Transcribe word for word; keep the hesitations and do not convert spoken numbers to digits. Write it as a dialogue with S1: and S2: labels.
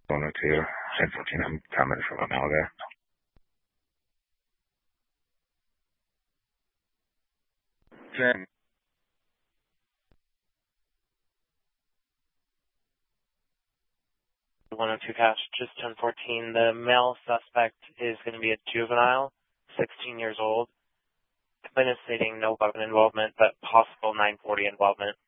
S1: one oh two, ten fourteen, I'm coming from Amalga. ten.
S2: one oh two cash, just ten fourteen. The male suspect is going to be a juvenile, sixteen years old. Complainant stating no weapon involvement, but possible nine forty involvement.